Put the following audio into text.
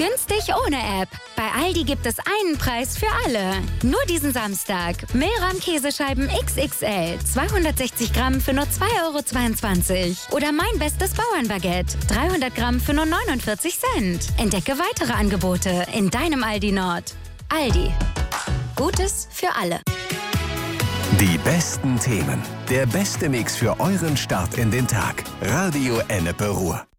Günstig ohne App. Bei Aldi gibt es einen Preis für alle. Nur diesen Samstag. Milram Käsescheiben XXL. 260 Gramm für nur 2,22 €. Oder mein bestes Bauernbaguette. 300 Gramm für nur 49 Cent. Entdecke weitere Angebote in deinem Aldi Nord. Aldi. Gutes für alle. Die besten Themen. Der beste Mix für euren Start in den Tag. Radio Ennepe Ruhr.